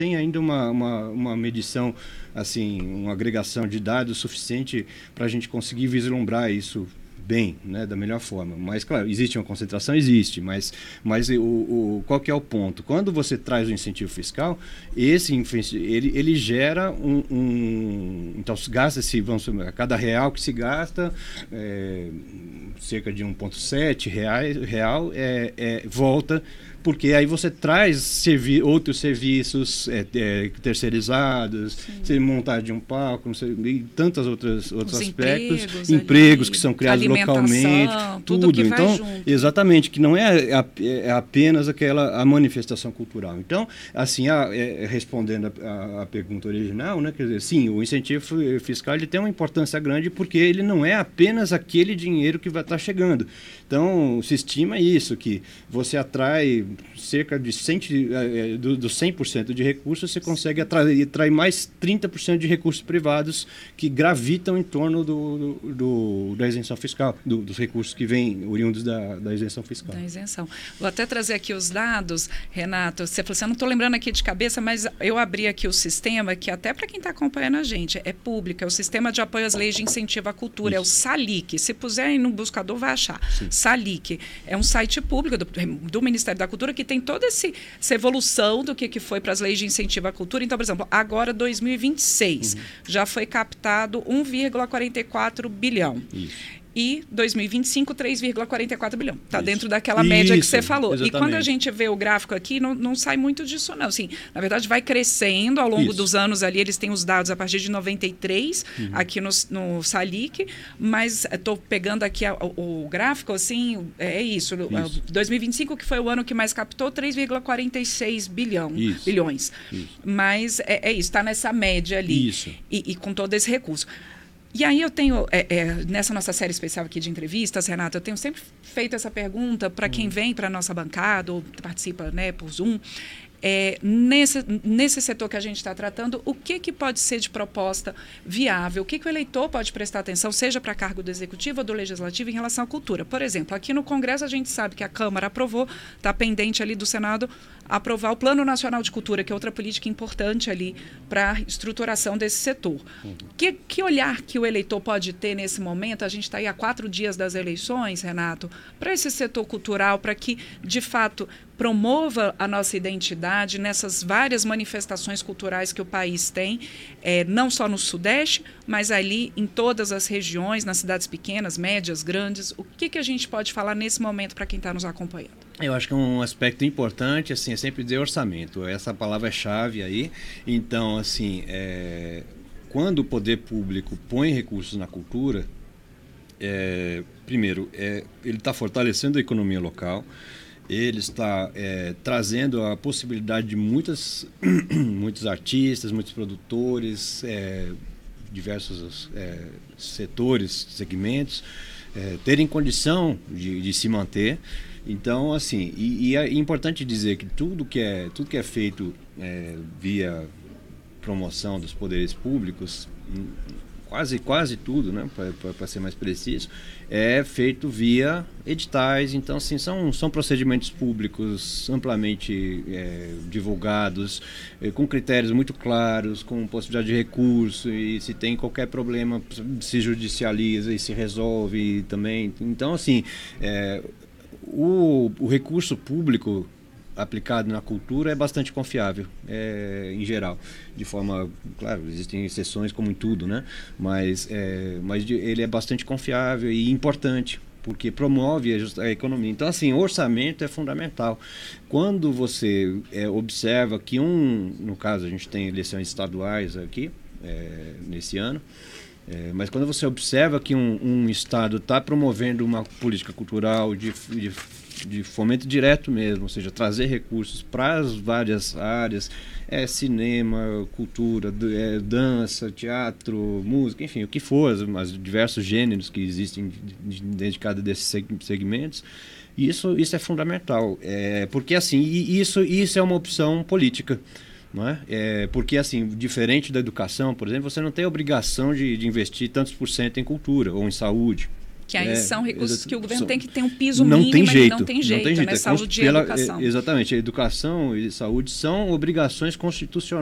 tem ainda uma medição, assim, uma agregação de dados suficiente para a gente conseguir vislumbrar isso bem, né, da melhor forma. Mas, claro, existe uma concentração? Existe, mas qual que é o ponto? Quando você traz o incentivo fiscal, ele gera então, gasta-se, vamos supor, a cada real que se gasta, cerca de 1,7 real volta, porque aí você traz outros serviços terceirizados, montagem de um palco, e tantos outros aspectos, empregos que são criados localmente, tudo. Que então, junto. Exatamente, que não é apenas a manifestação cultural. Então, assim, respondendo a pergunta original, né, quer dizer, sim, o incentivo fiscal ele tem uma importância grande porque ele não é apenas aquele dinheiro que vai estar chegando. Então, se estima isso, que você atrai cerca de 100% de recursos, você consegue atrair mais 30% de recursos privados que gravitam em torno da isenção fiscal, dos recursos que vêm oriundos da isenção fiscal. Da isenção. Vou até trazer aqui os dados, Renato. Você falou assim, eu não estou lembrando aqui de cabeça, mas eu abri aqui o sistema, que até para quem está acompanhando a gente, é público, é o Sistema de Apoio às Leis de Incentivo à Cultura, é o SALIC. Se puser aí no buscador, vai achar. Sim. SALIC é um site público do Ministério da Cultura que tem toda essa evolução do que foi para as leis de incentivo à cultura. Então, por exemplo, agora 2026 já foi captado 1,44 bilhão. Isso. E 2025, 3,44 bilhão. Está dentro daquela média que você falou. Exatamente. E quando a gente vê o gráfico aqui, não sai muito disso, não. Assim, na verdade, vai crescendo ao longo dos anos ali. Eles têm os dados a partir de 93, aqui no SALIC, mas estou pegando aqui o gráfico, assim, é isso. 2025, que foi o ano que mais captou, 3,46 bilhões. Isso. Mas é isso, está nessa média ali. Isso. E com todo esse recurso. E aí eu tenho, nessa nossa série especial aqui de entrevistas, Renato, eu tenho sempre feito essa pergunta para quem vem para a nossa bancada ou participa, né, por Zoom. Nesse setor que a gente está tratando, o que pode ser de proposta viável? O que o eleitor pode prestar atenção, seja para cargo do Executivo ou do Legislativo, em relação à cultura? Por exemplo, aqui no Congresso a gente sabe que a Câmara aprovou, está pendente ali do Senado aprovar o Plano Nacional de Cultura, que é outra política importante ali para a estruturação desse setor. Que olhar que o eleitor pode ter nesse momento? A gente está aí há 4 dias das eleições, Renato, para esse setor cultural, para que, de fato, promova a nossa identidade nessas várias manifestações culturais que o país tem, não só no Sudeste, mas ali em todas as regiões, nas cidades pequenas, médias, grandes. O que a gente pode falar nesse momento para quem está nos acompanhando? Eu acho que um aspecto importante, assim, é sempre dizer orçamento. Essa palavra é chave aí. Então, assim, quando o poder público põe recursos na cultura, primeiro, ele está fortalecendo a economia local. Ele está trazendo a possibilidade de muitos artistas, muitos produtores, diversos setores, segmentos, terem condição de se manter. Então, assim, e é importante dizer que tudo que é feito via promoção dos poderes públicos, quase tudo, né, para ser mais preciso, é feito via editais. Então, assim, são procedimentos públicos amplamente divulgados, com critérios muito claros, com possibilidade de recurso, e se tem qualquer problema se judicializa e se resolve também. Então, assim, o recurso público aplicado na cultura é bastante confiável, em geral, de forma, claro, existem exceções como em tudo, né? Mas ele é bastante confiável e importante, porque promove a economia. Então, assim, o orçamento é fundamental. Quando você observa que no caso a gente tem eleições estaduais aqui, nesse ano, mas quando você observa que um estado está promovendo uma política cultural de fomento direto mesmo, ou seja, trazer recursos para as várias áreas, cinema, cultura, dança, teatro, música, enfim, o que for, os diversos gêneros que existem dentro de cada desses segmentos, isso é fundamental, porque assim, isso é uma opção política. Não é? Porque, assim, diferente da educação, por exemplo, você não tem a obrigação de investir tantos por cento em cultura ou em saúde. Que aí são recursos que o governo tem que ter um piso não mínimo, tem jeito, e não tem jeito, não tem jeito. né? Saúde e educação. Exatamente, a educação e saúde são obrigações constitucionais